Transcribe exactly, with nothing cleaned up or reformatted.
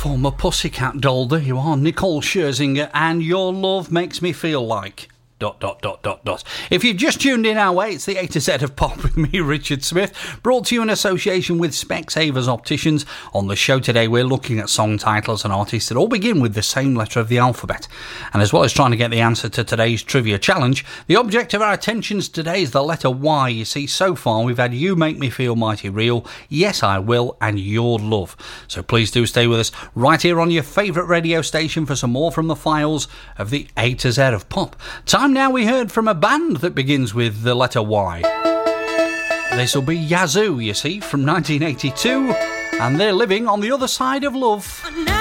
former Pussycat doll, there you are, Nicole Scherzinger, and Your Love Makes Me Feel Like... Dot, dot, dot, dot, dot. If you've just tuned in our way, it's the A to Z of Pop with me, Richard Smith, brought to you in association with Specsavers Opticians. On the show today, we're looking at song titles and artists that all begin with the same letter of the alphabet. And as well as trying to get the answer to today's trivia challenge, the object of our attentions today is the letter Y. You see, so far we've had You Make Me Feel Mighty Real, Yes I Will, and Your Love. So please do stay with us right here on your favourite radio station for some more from the files of the A to Z of Pop. Time now we heard from a band that begins with the letter Y. This will be Yazoo, you see, from nineteen eighty-two, and they're living on the other side of love.